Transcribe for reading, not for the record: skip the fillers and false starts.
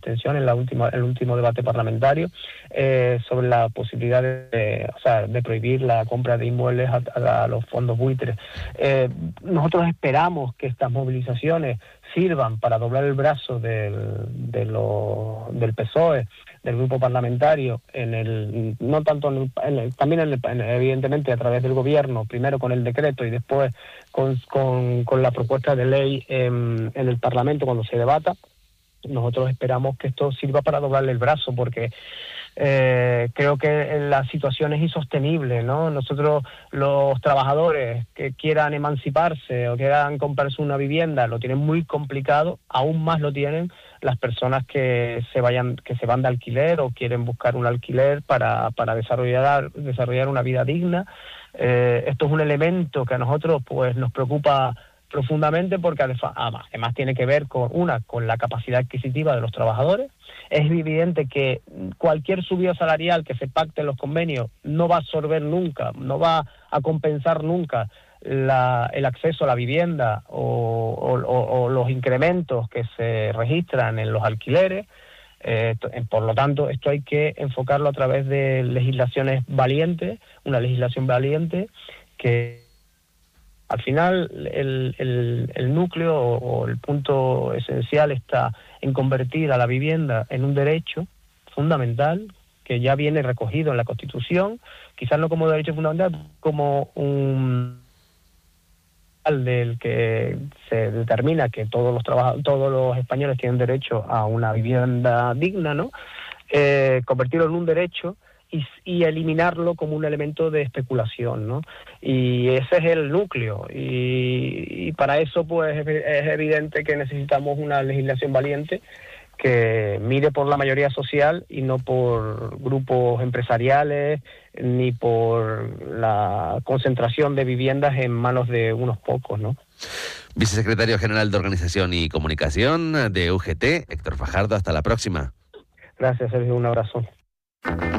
abstención en el último debate parlamentario sobre la posibilidad de prohibir la compra de inmuebles a los fondos buitres. Nosotros esperamos que estas movilizaciones sirvan para doblar el brazo del PSOE, del grupo parlamentario, evidentemente a través del gobierno, primero con el decreto y después con la propuesta de ley en el Parlamento cuando se debata. Nosotros esperamos que esto sirva para doblarle el brazo, porque creo que la situación es insostenible, ¿no? Nosotros, los trabajadores que quieran emanciparse o quieran comprarse una vivienda, lo tienen muy complicado. Aún más lo tienen las personas que se van de alquiler o quieren buscar un alquiler para desarrollar una vida digna. Esto es un elemento que a nosotros pues nos preocupa profundamente, porque además tiene que ver con la capacidad adquisitiva de los trabajadores. Es evidente que cualquier subida salarial que se pacte en los convenios no va a absorber nunca, no va a compensar nunca el acceso a la vivienda o los incrementos que se registran en los alquileres. Por lo tanto, esto hay que enfocarlo a través de legislaciones valientes, una legislación valiente que al final el núcleo o el punto esencial está en convertir a la vivienda en un derecho fundamental que ya viene recogido en la Constitución, quizás no como derecho fundamental, como un del que se determina que todos los españoles tienen derecho a una vivienda digna, ¿no? Convertirlo en un derecho y eliminarlo como un elemento de especulación, ¿no? Y ese es el núcleo, y para eso pues es evidente que necesitamos una legislación valiente que mire por la mayoría social y no por grupos empresariales ni por la concentración de viviendas en manos de unos pocos, ¿no? Vicesecretario General de Organización y Comunicación de UGT, Héctor Fajardo, hasta la próxima. Gracias, Sergio, un abrazo.